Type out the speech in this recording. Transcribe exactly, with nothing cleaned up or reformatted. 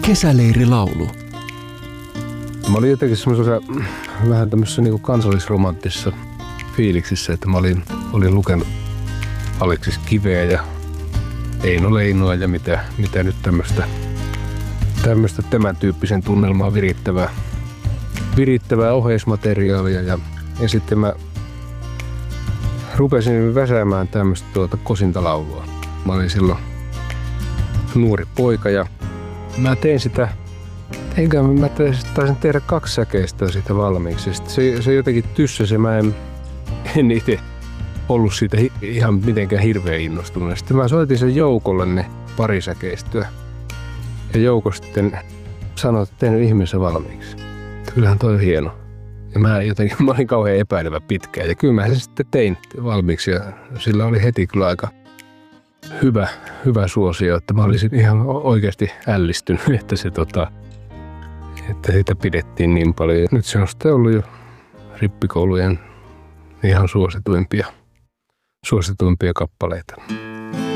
Kesäleirilaulu. Mä olin jotenkin semmoisessa vähän tämmöisessä niinku kansallisromanttisessa fiiliksissä, että mä olin, olin lukenut Aleksis Kiveä ja Eino Leinoa ja mitä, mitä nyt tämmöistä tämmöistä tämän tyyppisen tunnelmaa virittävää, virittävää oheismateriaalia ja, ja sitten mä rupesin väsäämään tämmöistä tuota kosintalaulua. Mä olin silloin nuori poika ja mä tein sitä, teinkään mä taisin tehdä kaksi säkeistöä siitä valmiiksi. Se, se jotenkin tyssäsi, mä en, en itse ollut siitä hi, ihan mitenkään hirveän innostunut. Sitten mä soitin sen Joukolle ne pari säkeistöä. Ja Jouko sitten sanoi, että tein ihmeessä valmiiksi. Kyllähän toi on hieno. Ja mä jotenkin, mä olin kauhean epäilevä pitkään. Ja kyllä mä sen sitten tein valmiiksi ja sillä oli heti kyllä aika hyvä, hyvä suosio, että mä olisin ihan oikeasti ällistynyt, että se tota, että sitä pidettiin niin paljon. Ja nyt se on sitten ollut jo rippikoulujen ihan suosituimpia, suosituimpia kappaleita.